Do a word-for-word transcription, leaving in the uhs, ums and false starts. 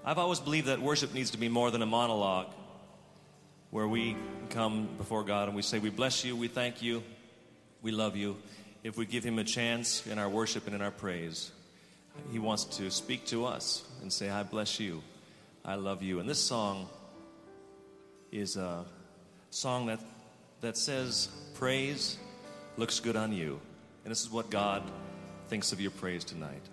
I've always believed that worship needs to be more than a monologue where we come before God and we say, we bless you, we thank you, we love you. If we give him a chance in our worship and in our praise, he wants to speak to us and say, I bless you, I love you. And this song is a song that, that says, praise looks good on you. And this is what God thinks of your praise tonight.